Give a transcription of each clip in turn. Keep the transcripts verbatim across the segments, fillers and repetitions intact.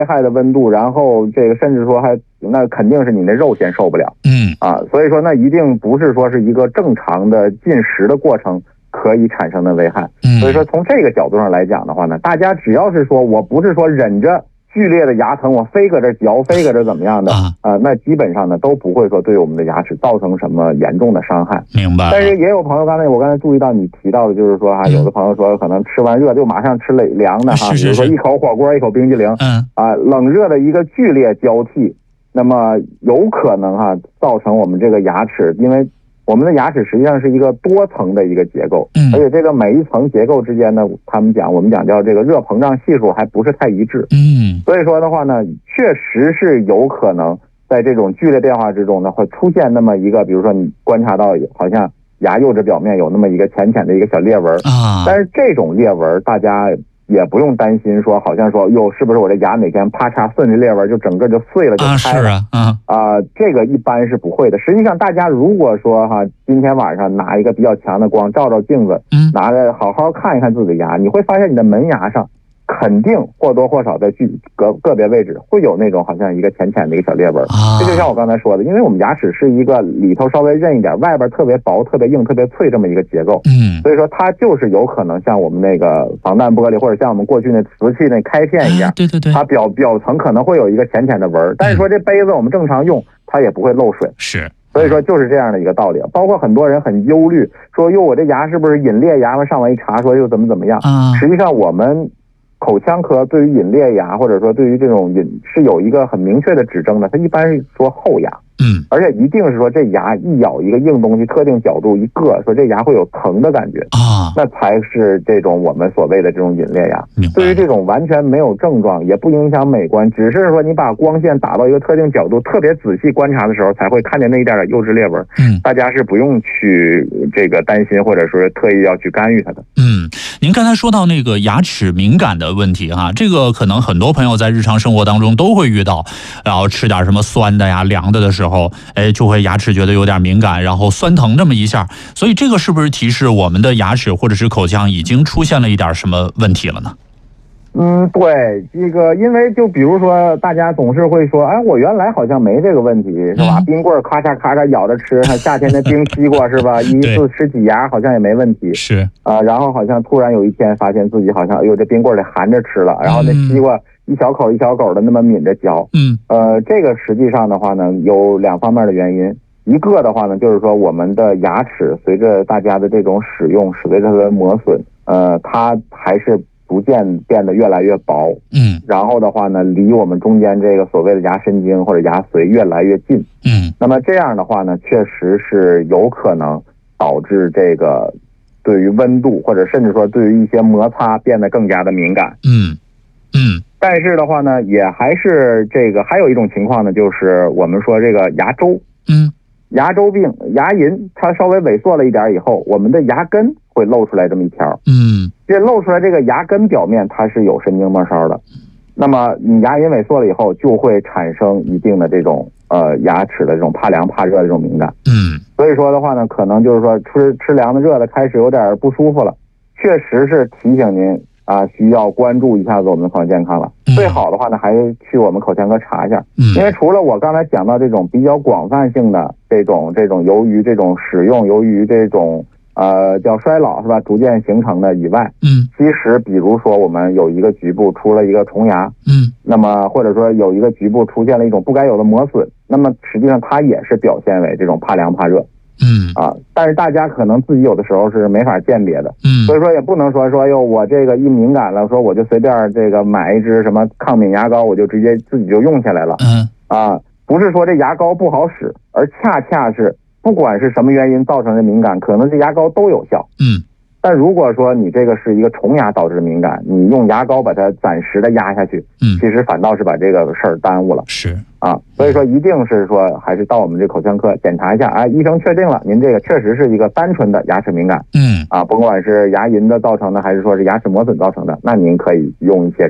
害的温度，然后这个甚至说还那肯定是你的肉先受不了， 嗯啊，所以说那一定不是说是一个正常的进食的过程可以产生的危害。所以说从这个角度上来讲的话呢，大家只要是说我不是说忍着剧烈的牙疼，我非搁这嚼，非搁这怎么样的啊、呃，那基本上呢都不会说对我们的牙齿造成什么严重的伤害。 明白。 但是也有朋友，刚才我刚才注意到你提到的，就是说哈、啊，有的朋友说可能吃完热就马上吃凉的哈，比如说一口火锅，一口冰激凌， 嗯啊，冷热的一个剧烈交替，那么有可能哈、啊、造成我们这个牙齿，因为我们的牙齿实际上是一个多层的一个结构， 嗯， 而且这个每一层结构之间呢，他们讲我们讲叫这个热膨胀系数还不是太一致， 嗯， 所以说的话呢，确实是有可能在这种剧烈变化之中呢，会出现那么一个，比如说你观察到好像牙釉质表面有那么一个浅浅的一个小裂纹啊， 但是这种裂纹大家也不用担心说好像说哟是不是我这牙哪天啪嚓顺着裂纹就整个就碎了就开了啊，是啊，啊、 呃，这个一般是不会的。实际上大家如果说哈今天晚上拿一个比较强的光照照镜子， 嗯， 拿着好好看一看自己的牙，你会发现你的门牙上肯定或多或少在具个个别位置会有那种好像一个浅浅的一个小裂纹、啊、这就像我刚才说的，因为我们牙齿是一个里头稍微韧一点，外边特别薄特别硬特别脆这么一个结构， 嗯， 所以说它就是有可能像我们那个防弹玻璃或者像我们过去那瓷器那开片一样、 啊、对对对， 它表表层可能会有一个浅浅的纹，但是说这杯子我们正常用它也不会漏水， 是， 所以说就是这样的一个道理。包括很多人很忧虑说哟我这牙是不是隐裂牙，上网一查说又怎么怎么样、 啊、 实际上我们口腔科对于隐裂牙或者说对于这种隐是有一个很明确的指征的，它一般是说后牙， 嗯， 而且一定是说这牙一咬一个硬东西特定角度一硌，说这牙会有疼的感觉啊， 那才是这种我们所谓的这种隐裂牙。对于这种完全没有症状也不影响美观，只是说你把光线打到一个特定角度特别仔细观察的时候才会看见那一点点釉质裂纹， 嗯， 大家是不用去这个担心或者说特意要去干预它的。 嗯，您刚才说到那个牙齿敏感的问题哈，这个可能很多朋友在日常生活当中都会遇到，然后吃点什么酸的呀凉的的时候，哎，就会牙齿觉得有点敏感，然后酸疼这么一下，所以这个是不是提示我们的牙齿或者是口腔已经出现了一点什么问题了呢？ 嗯，对，这个因为就比如说大家总是会说，哎，我原来好像没这个问题，是吧？嗯、冰棍咔嚓咔嚓咬着吃，夏天的冰西瓜是吧？一次吃几牙好像也没问题， 是啊、呃，然后好像突然有一天发现自己好像，哎呦，这冰棍得含着吃了，然后那西瓜一小口一小口的那么抿着嚼， 嗯， 呃，这个实际上的话呢，有两方面的原因。一个的话呢，就是说我们的牙齿随着大家的这种使用，随着它的磨损，呃，它还是逐渐变得越来越薄， 嗯， 然后的话呢，离我们中间这个所谓的牙神经或者牙髓越来越近， 嗯， 那么这样的话呢，确实是有可能导致这个对于温度或者甚至说对于一些摩擦变得更加的敏感， 嗯嗯， 但是的话呢，也还是这个还有一种情况呢，就是我们说这个牙周， 嗯。 牙周病、牙龈它稍微萎缩了一点以后，我们的牙根会露出来这么一条。 嗯， 这露出来这个牙根表面它是有神经末梢的，那么你牙龈萎缩了以后，就会产生一定的这种呃牙齿的这种怕凉怕热的这种敏感。 嗯， 所以说的话呢，可能就是说吃吃凉的热的开始有点不舒服了，确实是提醒您啊，需要关注一下子我们的口腔健康了。 嗯、 最好的话呢，还是去我们口腔科查一下。 嗯， 因为除了我刚才讲到这种比较广泛性的这种这种由于这种使用，由于这种呃叫衰老是吧，逐渐形成的以外， 嗯， 其实比如说我们有一个局部出了一个虫牙， 嗯， 那么或者说有一个局部出现了一种不该有的磨损，那么实际上它也是表现为这种怕凉怕热。 嗯啊，但是大家可能自己有的时候是没法鉴别的， 嗯， 所以说也不能说说哟，我这个一敏感了，说我就随便这个买一支什么抗敏牙膏，我就直接自己就用下来了， 嗯啊，不是说这牙膏不好使，而恰恰是不管是什么原因造成的敏感，可能这牙膏都有效， 嗯， 但如果说你这个是一个虫牙导致的敏感，你用牙膏把它暂时的压下去， 嗯， 其实反倒是把这个事儿耽误了， 是。 啊，所以说一定是说还是到我们这口腔科检查一下啊，医生确定了您这个确实是一个单纯的牙齿敏感， 嗯， 啊，甭管是牙龈的造成的还是说是牙齿磨损造成的，那您可以用一些这种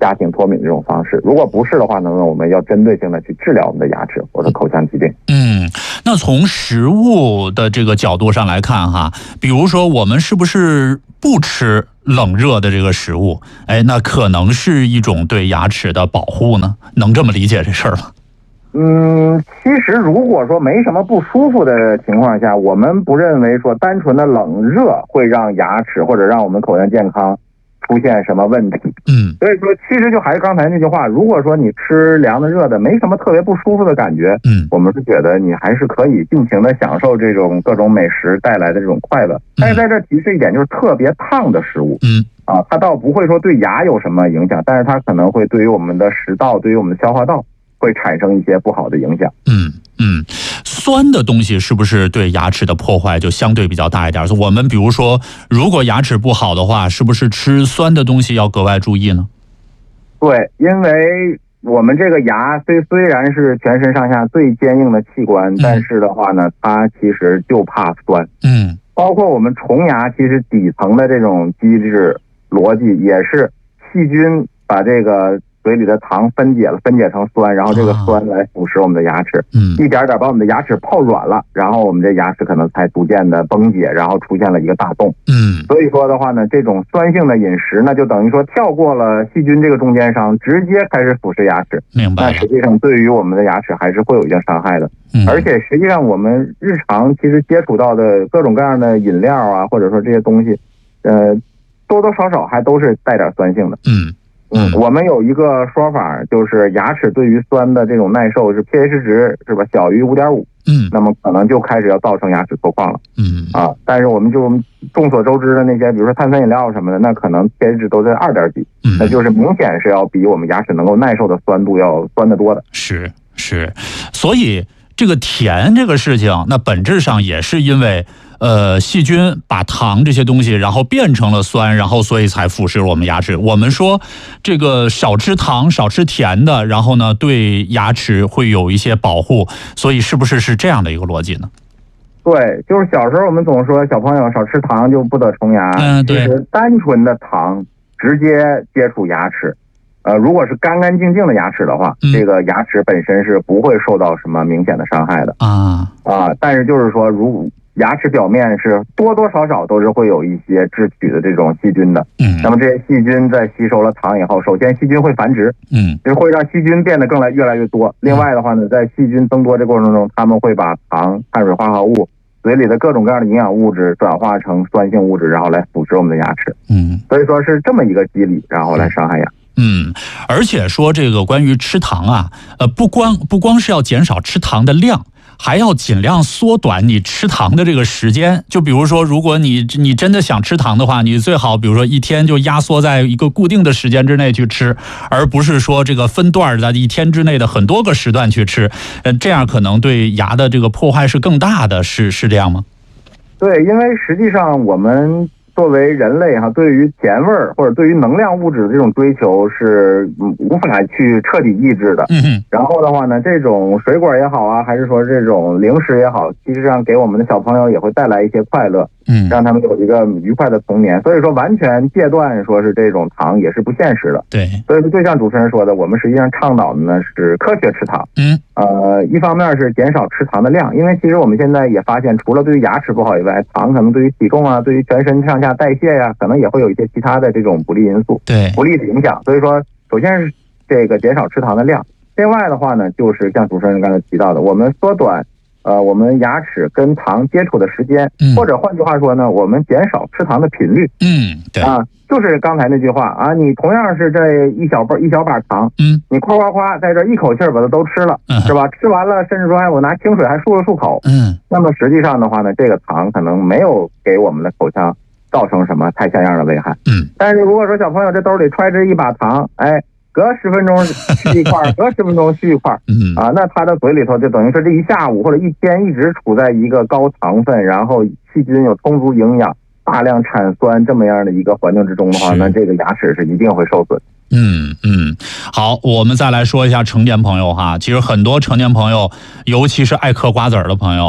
家庭脱敏这种方式。如果不是的话呢，我们要针对性的去治疗我们的牙齿或者口腔疾病。 嗯，那从食物的这个角度上来看哈，比如说我们是不是不吃冷热的这个食物，哎，那可能是一种对牙齿的保护呢？能这么理解这事儿吗？ 嗯，其实如果说没什么不舒服的情况下，我们不认为说单纯的冷热会让牙齿或者让我们口腔健康出现什么问题。 嗯， 所以说其实就还是刚才那句话，如果说你吃凉的热的没什么特别不舒服的感觉， 嗯， 我们是觉得你还是可以尽情的享受这种各种美食带来的这种快乐。但是在这提示一点，就是特别烫的食物， 嗯啊，它倒不会说对牙有什么影响，但是它可能会对于我们的食道，对于我们的消化道会产生一些不好的影响。 嗯嗯，酸的东西是不是对牙齿的破坏就相对比较大一点？我们比如说，如果牙齿不好的话，是不是吃酸的东西要格外注意呢？ 对，因为我们这个牙虽虽然是全身上下最坚硬的器官，嗯、但是的话呢，它其实就怕酸。 嗯， 包括我们虫牙，其实底层的这种机制逻辑也是细菌把这个嘴里的糖分解了，分解成酸，然后这个酸来腐蚀我们的牙齿， 嗯， 一点点把我们的牙齿泡软了，然后我们这牙齿可能才逐渐的崩解，然后出现了一个大洞， 嗯， 所以说的话呢，这种酸性的饮食，那就等于说跳过了细菌这个中间商，直接开始腐蚀牙齿， 明白了。 那实际上对于我们的牙齿还是会有一定伤害的， 嗯， 而且实际上我们日常其实接触到的各种各样的饮料啊，或者说这些东西，呃，多多少少还都是带点酸性的， 嗯。 嗯，我们有一个说法，就是牙齿对于酸的这种耐受是 pH 值是吧小于 五点五， 嗯， 那么可能就开始要造成牙齿脱矿了， 嗯啊，但是我们就众所周知的那些，比如说碳酸饮料什么的，那可能 pH 值都在二点几， 嗯， 那就是明显是要比我们牙齿能够耐受的酸度要酸得多的。 是是，所以这个甜这个事情，那本质上也是因为。呃，细菌把糖这些东西，然后变成了酸，然后所以才腐蚀了我们牙齿。我们说这个少吃糖、少吃甜的，然后呢，对牙齿会有一些保护，所以是不是是这样的一个逻辑呢？ 对，就是小时候我们总说小朋友少吃糖就不得虫牙， 嗯，对， 其实单纯的糖直接接触牙齿，呃，如果是干干净净的牙齿的话，嗯、这个牙齿本身是不会受到什么明显的伤害的啊啊。但是就是说，如牙齿表面是多多少少都是会有一些致取的这种细菌的， 嗯， 那么这些细菌在吸收了糖以后，首先细菌会繁殖， 嗯， 就是会让细菌变得更来越来越多。另外的话呢，在细菌增多这过程中，他们会把糖、碳水化合物、嘴里的各种各样的营养物质转化成酸性物质，然后来腐蚀我们的牙齿， 嗯， 所以说是这么一个机理，然后来伤害牙。 嗯，而且说这个关于吃糖啊，呃，不光不光是要减少吃糖的量。还要尽量缩短你吃糖的这个时间，就比如说，如果你你真的想吃糖的话，你最好比如说一天就压缩在一个固定的时间之内去吃，而不是说这个分段的一天之内的很多个时段去吃，呃，这样可能对牙的这个破坏是更大的，是是这样吗？ 对，因为实际上我们作为人类哈，对于甜味儿或者对于能量物质的这种追求是无法去彻底抑制的。 嗯， 然后的话呢，这种水果也好啊，还是说这种零食也好，其实上给我们的小朋友也会带来一些快乐， 嗯， 让他们有一个愉快的童年。所以说，完全戒断说是这种糖也是不现实的。 对， 所以就像主持人说的，我们实际上倡导的呢是科学吃糖。 嗯， 呃，一方面是减少吃糖的量，因为其实我们现在也发现，除了对于牙齿不好以外，糖可能对于体重啊，对于全身上下代谢呀、啊，可能也会有一些其他的这种不利因素， 对， 不利的影响。所以说，首先是这个减少吃糖的量，另外的话呢，就是像主持人刚才提到的，我们缩短呃我们牙齿跟糖接触的时间， 嗯、 或者换句话说呢，我们减少吃糖的频率。 嗯，对啊，就是刚才那句话啊，你同样是这一小把一小把糖， 嗯， 你夸夸夸在这一口气把它都吃了， 嗯、 是吧？吃完了，甚至说哎，我拿清水还漱了漱口， 嗯， 那么实际上的话呢，这个糖可能没有给我们的口腔造成什么太像样的危害， 嗯， 但是如果说小朋友这兜里揣着一把糖，哎，隔十分钟续一块，隔十分钟续一块， 嗯啊，那他的嘴里头就等于说这一下午或者一天一直处在一个高糖分，然后细菌有充足营养、大量产酸这么样的一个环境之中的话，那这个牙齿是一定会受损。 嗯嗯，好，我们再来说一下成年朋友哈。其实很多成年朋友，尤其是爱嗑瓜子儿的朋友，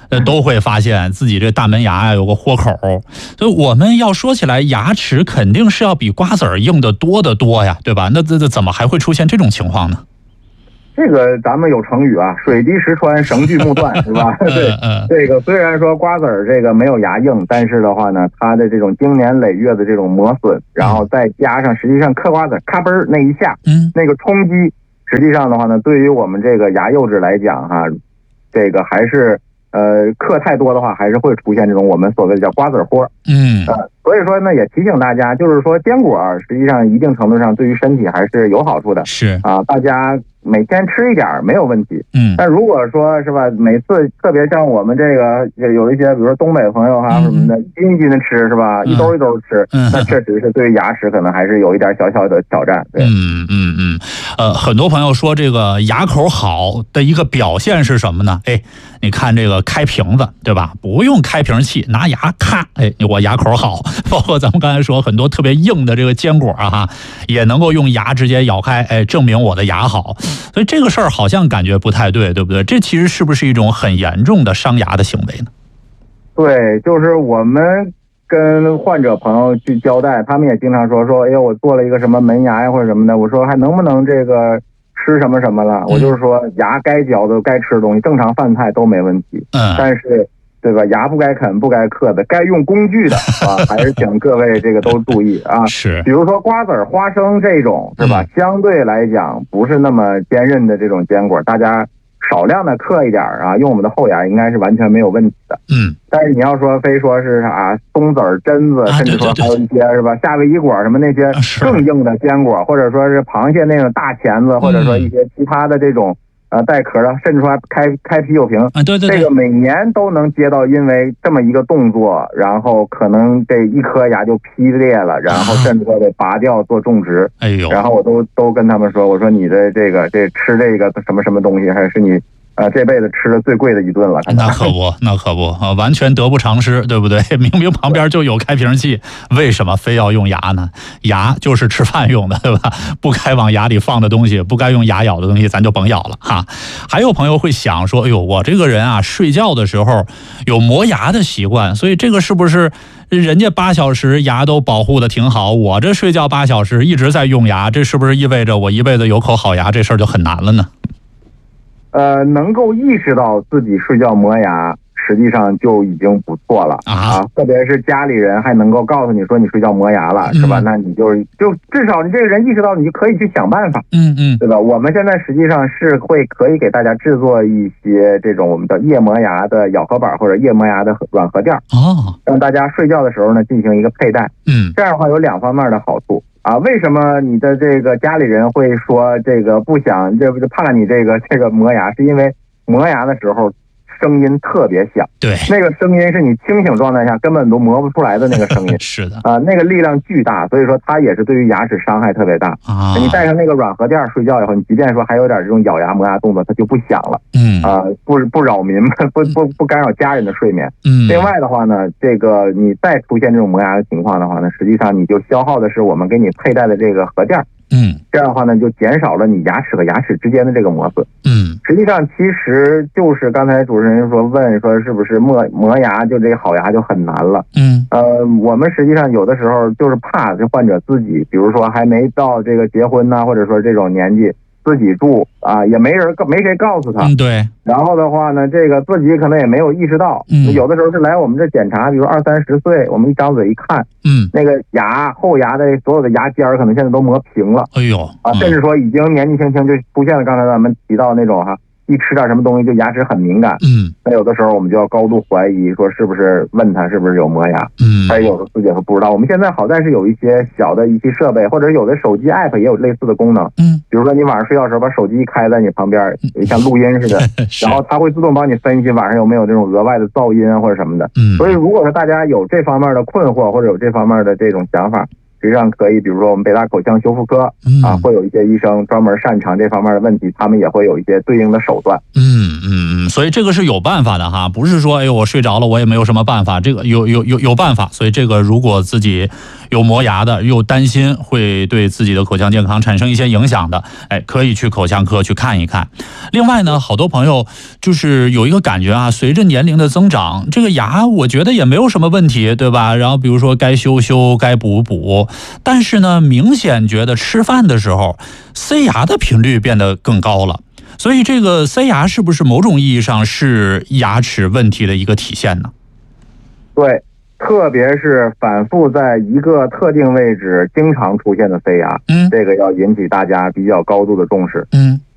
呃，都会发现自己这大门牙呀有个豁口。所以我们要说起来，牙齿肯定是要比瓜子儿硬得多得多呀，对吧？那这这怎么还会出现这种情况呢？ 这个咱们有成语啊，水滴石穿，绳锯木断，是吧？对，这个虽然说瓜子儿这个没有牙硬，但是的话呢，它的这种经年累月的这种磨损，然后再加上实际上嗑瓜子咔嘣儿那一下，嗯，那个冲击，实际上的话呢，对于我们这个牙釉质来讲哈，这个还是呃嗑太多的话，还是会出现这种我们所谓的叫瓜子儿豁。嗯，呃，所以说呢，也提醒大家，就是说坚果实际上一定程度上对于身体还是有好处的。是啊，大家每天吃一点没有问题。嗯，但如果说是吧，每次特别像我们这个有一些，比如说东北朋友哈什么的，斤一斤的吃是吧，一兜一兜吃，嗯，那确实是对于牙齿可能还是有一点小小的挑战。对， 嗯嗯嗯，呃，很多朋友说这个牙口好的一个表现是什么呢？哎，你看这个开瓶子，对吧？不用开瓶器，拿牙咔，哎，我牙口好。包括咱们刚才说很多特别硬的这个坚果啊，哈，也能够用牙直接咬开，哎，证明我的牙好。所以这个事儿好像感觉不太对，对不对？这其实是不是一种很严重的伤牙的行为呢？ 对，就是我们跟患者朋友去交代，他们也经常说说，哎呀，我做了一个什么门牙呀或者什么的，我说还能不能这个吃什么什么了？我就是说牙该嚼的该吃的东西，正常饭菜都没问题。嗯，但是对吧？牙不该啃不该嗑的，该用工具的啊，还是请各位这个都注意啊。是，比如说瓜子儿、花生这种是吧？嗯、相对来讲不是那么坚韧的这种坚果，大家少量的嗑一点啊，用我们的后牙应该是完全没有问题的。嗯，但是你要说非说是啥松子儿、榛子，甚至说还有一些是吧夏威夷果什么那些更硬的坚果，或者说是螃蟹那种大钳子，或者说一些其他的这种。呃，带壳的，甚至说还开开啤酒瓶啊，对对对，这个每年都能接到，因为这么一个动作，然后可能这一颗牙就劈裂了，然后甚至说得拔掉做种植。哎呦，然后我都都跟他们说，我说你的这个这吃这个什么什么东西，还是你。呃，这辈子吃的最贵的一顿了。 那可不，那可不啊，完全得不偿失，对不对？明明旁边就有开瓶器，为什么非要用牙呢？牙就是吃饭用的，对吧？不该往牙里放的东西，不该用牙咬的东西，咱就甭咬了哈。还有朋友会想说，哎呦，我这个人啊，睡觉的时候有磨牙的习惯，所以这个是不是人家八小时牙都保护的挺好，我这睡觉八小时一直在用牙，这是不是意味着我一辈子有口好牙，这事儿就很难了呢？ 呃，能够意识到自己睡觉磨牙，实际上就已经不错了啊！特别是家里人还能够告诉你说你睡觉磨牙了，嗯、是吧？那你就就至少你这个人意识到，你就可以去想办法，嗯嗯，对吧？我们现在实际上是会可以给大家制作一些这种我们的夜磨牙的咬合板或者夜磨牙的软合垫哦，让大家睡觉的时候呢进行一个佩戴，嗯，这样的话有两方面的好处。啊，为什么你的这个家里人会说这个不想，这不就怕你这个这个磨牙？是因为磨牙的时候声音特别响，对，那个声音是你清醒状态下根本都磨不出来的那个声音，是的，啊、呃，那个力量巨大，所以说它也是对于牙齿伤害特别大啊。你戴上那个软合垫睡觉以后，你即便说还有点这种咬牙磨牙动作，它就不响了，嗯，啊、呃，不不扰民，不不不干扰家人的睡眠。嗯，另外的话呢，这个你再出现这种磨牙的情况的话呢，实际上你就消耗的是我们给你佩戴的这个合垫。嗯，这样的话呢，就减少了你牙齿和牙齿之间的这个磨损。嗯，实际上其实就是刚才主持人说问说是不是磨磨牙就这个好牙就很难了。嗯，呃，我们实际上有的时候就是怕这患者自己，比如说还没到这个结婚呐、啊，或者说这种年纪自己住啊，也没人没谁告诉他。嗯，对。然后的话呢，这个自己可能也没有意识到，嗯，有的时候是来我们这检查，比如二三十岁，我们一张嘴一看，嗯，那个牙后牙的所有的牙尖儿可能现在都磨平了，哎呦，啊，甚至说已经年纪轻轻就出现了刚才咱们提到那种哈，一吃点什么东西就牙齿很敏感，嗯，那有的时候我们就要高度怀疑，说是不是问他是不是有磨牙，嗯，还有的自己会不知道。我们现在好在是有一些小的仪器设备，或者有的手机 app 也有类似的功能，嗯，比如说你晚上睡觉的时候把手机开在你旁边，像录音似的，然后它会自动帮你分析晚上有没有这种额外的噪音啊或者什么的，嗯，所以如果说大家有这方面的困惑或者有这方面的这种想法，实际上可以，比如说我们北大口腔修复科、嗯、啊，会有一些医生专门擅长这方面的问题，他们也会有一些对应的手段。 嗯嗯嗯，所以这个是有办法的哈，不是说哎呦我睡着了我也没有什么办法，这个有有有有办法。所以这个如果自己有磨牙的，又担心会对自己的口腔健康产生一些影响的，哎，可以去口腔科去看一看。另外呢，好多朋友就是有一个感觉啊，随着年龄的增长，这个牙我觉得也没有什么问题，对吧？然后比如说该修修，该补补，但是呢，明显觉得吃饭的时候塞牙的频率变得更高了。所以这个塞牙是不是某种意义上是牙齿问题的一个体现呢？ 对，特别是反复在一个特定位置经常出现的塞牙，嗯，这个要引起大家比较高度的重视。嗯。